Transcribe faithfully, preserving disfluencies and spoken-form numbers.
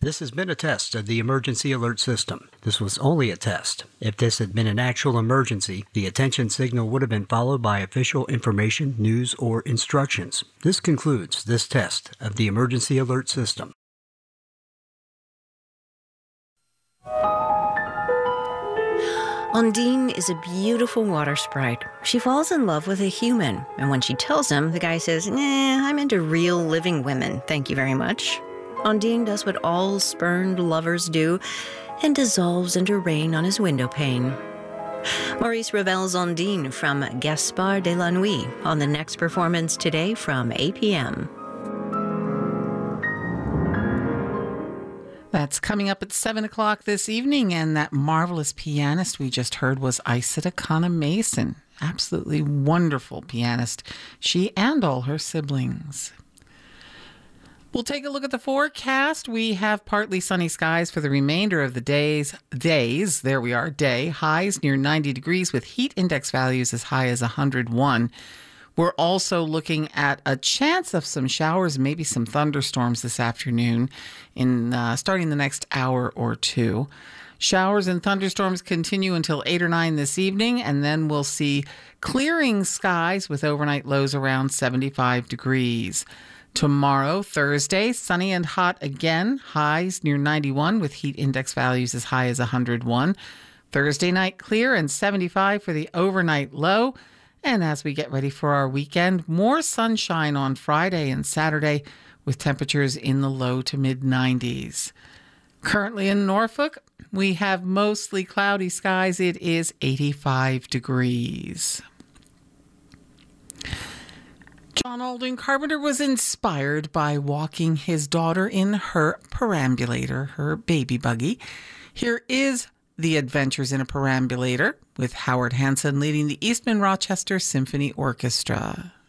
This has been a test of the emergency alert system. This was only a test. If this had been an actual emergency, the attention signal would have been followed by official information, news, or instructions. This concludes this test of the emergency alert system. Undine is a beautiful water sprite. She falls in love with a human, and when she tells him, the guy says, nah, I'm into real living women, thank you very much. Undine does what all spurned lovers do and dissolves into rain on his window pane. Maurice Ravel's Undine from Gaspard de la Nuit on the next performance today from eight p.m. That's coming up at seven o'clock this evening, and that marvelous pianist we just heard was Isida Kana Mason. Absolutely wonderful pianist, she and all her siblings. We'll take a look at the forecast. We have partly sunny skies for the remainder of the days. Days, there we are, day. Highs near ninety degrees with heat index values as high as one hundred one. We're also looking at a chance of some showers, maybe some thunderstorms this afternoon in uh, starting the next hour or two. Showers and thunderstorms continue until eight or nine this evening, and then we'll see clearing skies with overnight lows around seventy-five degrees. Tomorrow, Thursday, sunny and hot again. Highs near ninety-one with heat index values as high as one hundred one. Thursday night clear and seventy-five for the overnight low. And as we get ready for our weekend, more sunshine on Friday and Saturday with temperatures in the low to mid nineties. Currently in Norfolk, we have mostly cloudy skies. It is eighty-five degrees. John Alden Carpenter was inspired by walking his daughter in her perambulator, her baby buggy. Here is The Adventures in a Perambulator with Howard Hanson leading the Eastman Rochester Symphony Orchestra.